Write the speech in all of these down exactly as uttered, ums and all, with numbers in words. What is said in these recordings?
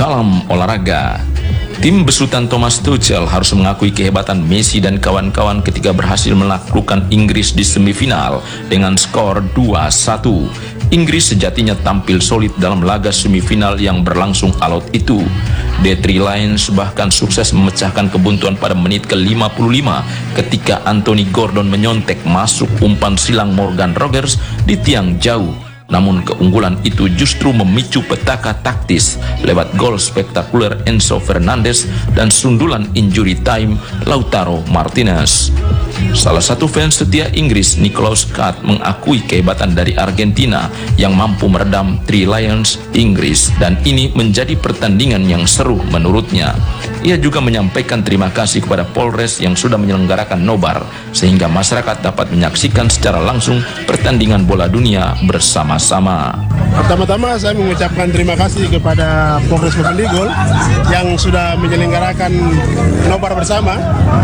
Salam olahraga. Tim besutan Thomas Tuchel harus mengakui kehebatan Messi dan kawan-kawan ketika berhasil menaklukkan Inggris di semifinal dengan skor dua satu. Inggris sejatinya tampil solid dalam laga semifinal yang berlangsung alot itu. The Three Lions bahkan sukses memecahkan kebuntuan pada menit ke lima puluh lima ketika Anthony Gordon menyontek masuk umpan silang Morgan Rogers di tiang jauh. Namun keunggulan itu justru memicu petaka taktis lewat gol spektakuler Enzo Fernandez dan sundulan injury time Lautaro Martinez. Salah satu fans setia Inggris, Nicholas Scott, mengakui kehebatan dari Argentina yang mampu meredam Three Lions Inggris, dan ini menjadi pertandingan yang seru menurutnya. Ia juga menyampaikan terima kasih kepada Polres yang sudah menyelenggarakan nobar sehingga masyarakat dapat menyaksikan secara langsung pertandingan bola dunia bersama-sama. Pertama-tama saya mengucapkan terima kasih kepada Polres Bovendigul yang sudah menyelenggarakan nobar bersama,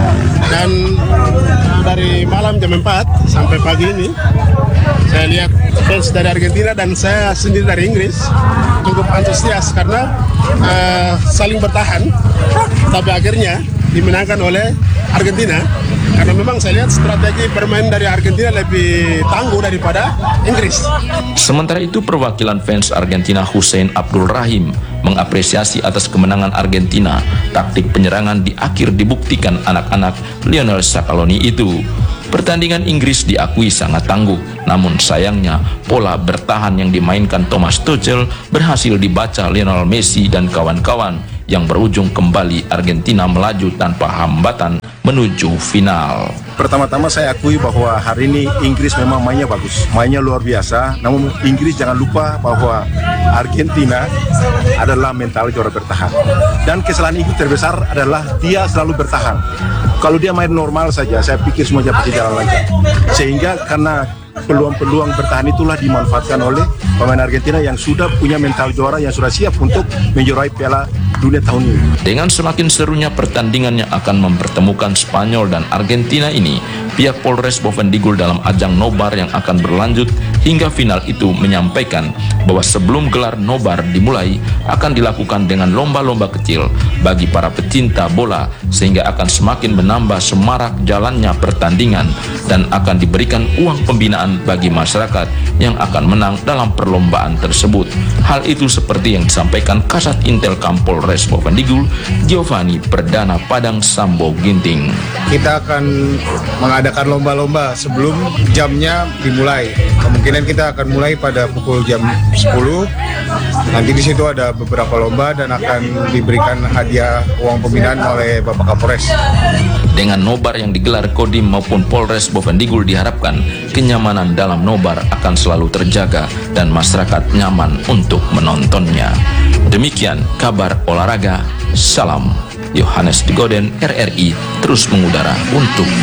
dan dari malam jam empat sampai pagi ini saya lihat fans dari Argentina dan saya sendiri dari Inggris cukup antusias karena uh, saling bertahan, tapi akhirnya dimenangkan oleh Argentina. Karena memang saya lihat strategi bermain dari Argentina lebih tangguh daripada Inggris. Sementara itu, perwakilan fans Argentina Hussein Abdul Rahim mengapresiasi atas kemenangan Argentina. Taktik penyerangan di akhir dibuktikan anak-anak Lionel Scaloni itu. Pertandingan Inggris diakui sangat tangguh, namun sayangnya pola bertahan yang dimainkan Thomas Tuchel berhasil dibaca Lionel Messi dan kawan-kawan, yang berujung kembali Argentina melaju tanpa hambatan menuju final. Pertama-tama saya akui bahwa hari ini Inggris memang mainnya bagus, mainnya luar biasa. Namun Inggris jangan lupa bahwa Argentina adalah mental juara bertahan. Dan kesalahan Inggris terbesar adalah dia selalu bertahan. Kalau dia main normal saja, saya pikir semuanya pasti jalan lancar. Sehingga karena peluang-peluang bertahan itulah dimanfaatkan oleh pemain Argentina yang sudah punya mental juara, yang sudah siap untuk menjuarai Piala Dunia tahun ini. Dengan semakin serunya pertandingan yang akan mempertemukan Spanyol dan Argentina ini, pihak Polres Bovendigul dalam ajang nobar yang akan berlanjut hingga final itu menyampaikan bahwa sebelum gelar nobar dimulai akan dilakukan dengan lomba-lomba kecil bagi para pecinta bola, sehingga akan semakin menambah semarak jalannya pertandingan, dan akan diberikan uang pembinaan bagi masyarakat yang akan menang dalam perlombaan tersebut. Hal itu seperti yang disampaikan Kasat Intel Polres Bovendigul, Giovanni Perdana Padang Sambo Ginting. Kita akan mengadakan lomba-lomba sebelum jamnya dimulai. Kemungkinan kita akan mulai pada pukul jam sepuluh. Nanti di situ ada beberapa lomba dan akan diberikan hadiah uang pembinaan oleh Bapak Kapolres. Dengan nobar yang digelar Kodim maupun Polres Bovendigul, diharapkan kenyamanan dalam nobar akan selalu terjaga dan masyarakat nyaman untuk menontonnya. Demikian kabar olahraga. Salam. Yohanes Digoden, R R I, terus mengudara untuk